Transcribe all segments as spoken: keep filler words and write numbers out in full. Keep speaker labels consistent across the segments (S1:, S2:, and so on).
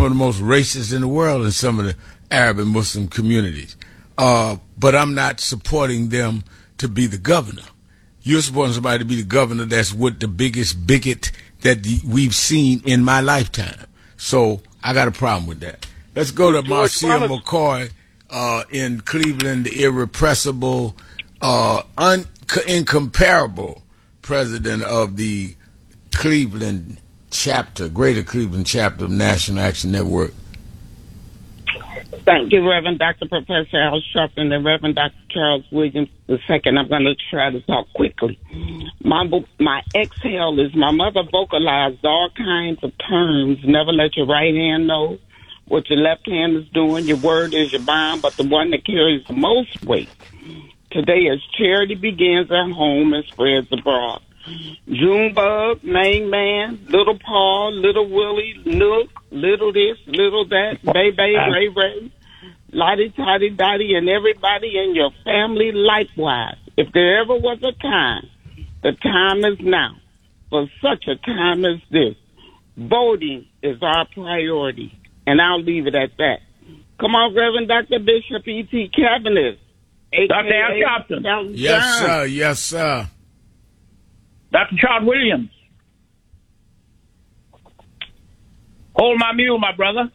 S1: some of the most racist in the world in some of the Arab and Muslim communities. Uh, but I'm not supporting them to be the governor. You're supporting somebody to be the governor that's with the biggest bigot that the, we've seen in my lifetime. So I got a problem with that. Let's go to Marcia McCoy uh, in Cleveland, the irrepressible, uh, un- incomparable president of the Cleveland chapter, Greater Cleveland chapter of National Action Network.
S2: Thank you, Reverend Doctor Professor Al Sharpton and Reverend Doctor Charles Williams the second. I'm going to try to talk quickly. My my exhale is my mother vocalized all kinds of terms. Never let your right hand know what your left hand is doing. Your word is your bond, but the one that carries the most weight today is charity begins at home and spreads abroad. Junebug, Main Man, Little Paul, Little Willie, Nook, Little this, Little that, Bay Bay, Ray Ray, Lottie Toddy Dottie, and everybody in your family likewise. If there ever was a time, the time is now. For such a time as this, voting is our priority, and I'll leave it at that. Come on, Reverend Doctor Bishop E T Cabinet.
S3: Doctor Al Sharpton.
S1: Yes, sir. Yes, sir.
S3: Doctor Charles Williams. Hold my mule, my brother.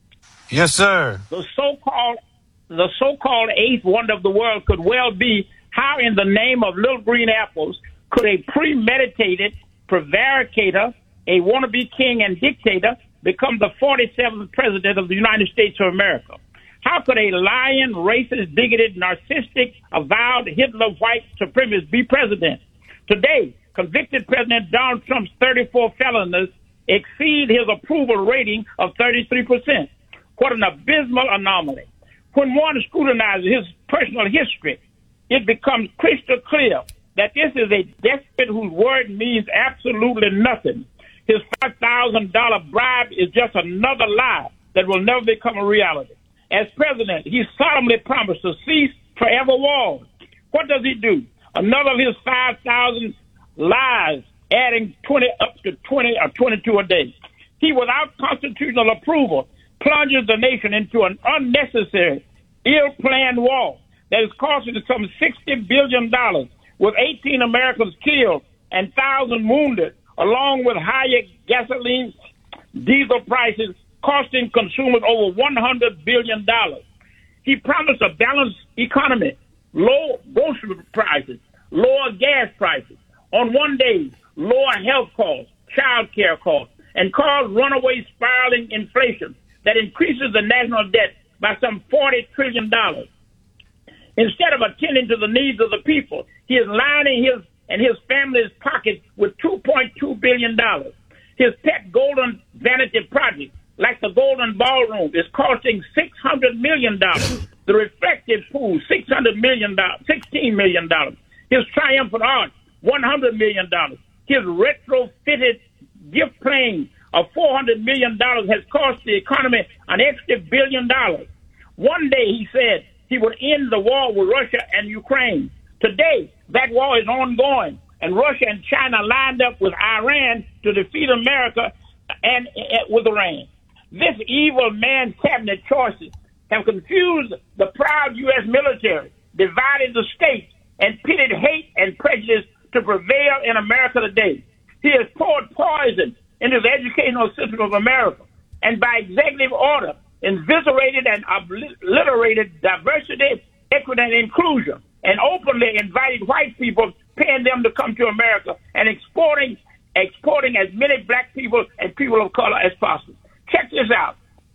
S4: Yes, sir.
S3: The so-called the so-called eighth wonder of the world could well be how in the name of little green apples could a premeditated prevaricator, a wannabe king and dictator, become the forty-seventh president of the United States of America? How could a lying, racist, bigoted, narcissistic, avowed Hitler white supremacist be president? Today, convicted President Donald Trump's thirty-four felonies exceed his approval rating of thirty-three percent. What an abysmal anomaly. When one scrutinizes his personal history, it becomes crystal clear that this is a despot whose word means absolutely nothing. His five thousand dollars bribe is just another lie that will never become a reality. As president, he solemnly promised to cease forever wars. What does he do? Another of his five thousand lies, adding twenty up to twenty or twenty-two a day. He, without constitutional approval, plunges the nation into an unnecessary, ill-planned war that is costing some sixty billion dollars, with eighteen Americans killed and thousands wounded, along with higher gasoline, diesel prices, costing consumers over one hundred billion dollars. He promised a balanced economy, low grocery prices, lower gas prices, on one day, lower health costs, child care costs, and cause runaway spiraling inflation that increases the national debt by some forty trillion dollars. Instead of attending to the needs of the people, he is lining his and his family's pockets with two point two billion dollars. His pet golden vanity project, like the Golden Ballroom, is costing six hundred million dollars. The reflective pool, six hundred million dollars, sixteen million dollars. His triumphant arch, one hundred million dollars. His retrofitted gift plane of four hundred million dollars has cost the economy an extra billion dollars. One day he said he would end the war with Russia and Ukraine. Today, that war is ongoing, and Russia and China lined up with Iran to defeat America and uh, with Iran. This evil man's cabinet choices have confused the proud U S military, divided the states, and pitted hate and prejudice to prevail in America today. He has poured poison into the educational system of America, and by executive order, eviscerated and obliterated diversity, equity, and inclusion, and openly invited white people, paying them to come to America, and exporting exporting as many black people and people of color as possible. Check this out.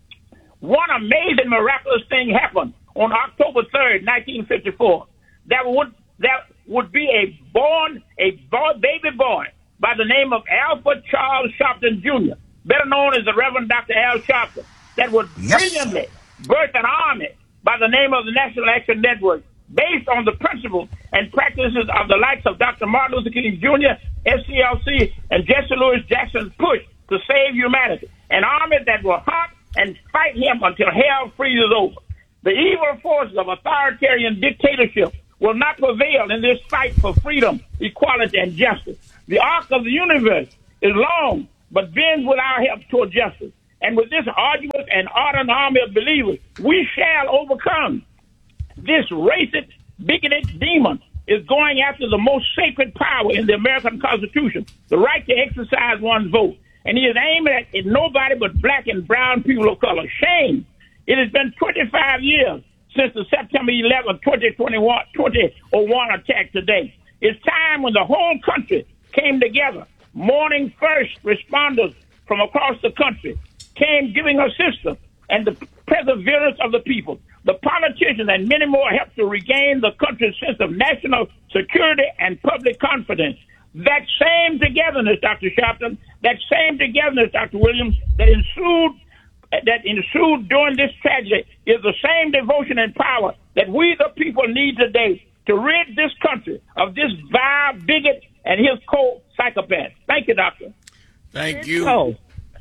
S3: One amazing, miraculous thing happened on October third, nineteen fifty-four. That would that would be a born a boy, baby boy by the name of Alfred Charles Sharpton Junior, better known as the Reverend Doctor Al Sharpton, that would yes. brilliantly birth an army by the name of the National Action Network, based on the principles and practices of the likes of Doctor Martin Luther King Junior, S C L C, and Jesse Louis Jackson's push to save humanity. An army that will hunt and fight him until hell freezes over. The evil forces of authoritarian dictatorship will not prevail in this fight for freedom, equality, and justice. The arc of the universe is long, but bends with our help toward justice. And with this arduous and ardent army of believers, we shall overcome. This racist, bigoted demon is going after the most sacred power in the American Constitution, the right to exercise one's vote. And he is aiming at, at nobody but black and brown people of color. Shame. It has been twenty-five years since the September eleventh, twenty twenty-one, twenty oh one attack today. It's time when the whole country came together. Morning first responders from across the country came giving assistance and the perseverance of the people. The politicians and many more helped to regain the country's sense of national security and public confidence. That same togetherness, Doctor Sharpton, that same togetherness, Doctor Williams, that ensued that ensued during this tragedy is the same devotion and power that we the people need today to rid this country of this vile bigot and his co-psychopath. Thank you, Doctor.
S1: Thank you.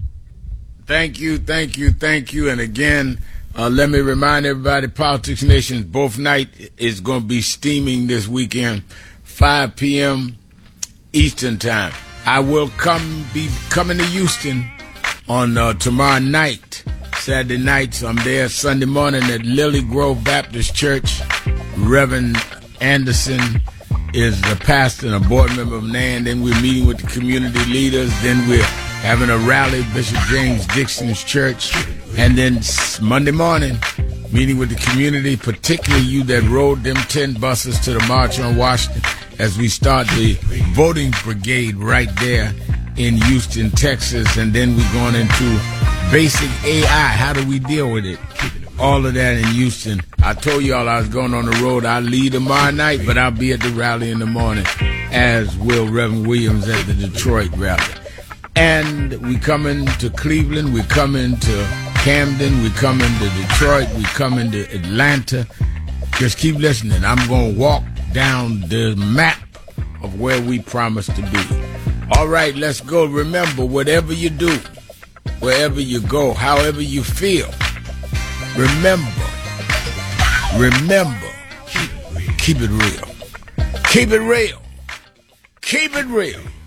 S1: Thank you, thank you, thank you. And again, uh, let me remind everybody, Politics Nation, both night is going to be steaming this weekend, five p.m. Eastern Time. I will come be coming to Houston on uh, tomorrow night, Saturday night. So I'm there Sunday morning at Lily Grove Baptist Church. Reverend Anderson is the pastor and a board member of N A N. Then we're meeting with the community leaders. Then we're having a rally, Bishop James Dixon's church. And then Monday morning, meeting with the community, particularly you that rode them ten buses to the March on Washington, as we start the voting brigade right there in Houston, Texas. And then we're going into basic A I. How do we deal with it? All of that in Houston. I told y'all I was going on the road. I'll leave tomorrow night, but I'll be at the rally in the morning, as will Reverend Williams at the Detroit rally. And we coming to Cleveland, we coming to Camden, we coming to Detroit, we coming to Atlanta. Just keep listening. I'm going to walk down the map of where we promised to be. All right, let's go. Remember, whatever you do, wherever you go, however you feel, remember, remember, keep it real. Keep it real. Keep it real.